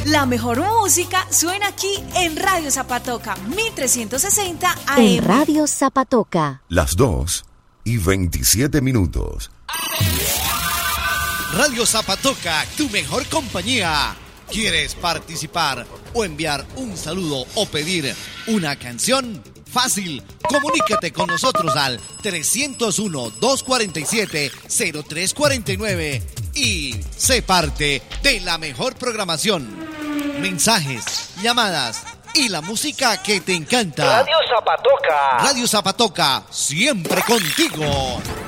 La mejor música suena aquí en Radio Zapatoca, 1360 AM. En Radio Zapatoca. Las 2:27. Radio Zapatoca, tu mejor compañía. ¿Quieres participar o enviar un saludo o pedir una canción? Fácil, comunícate con nosotros al 301-247-0349 y sé parte de la mejor programación. Mensajes, llamadas y la música que te encanta. Radio Zapatoca. Radio Zapatoca, siempre contigo.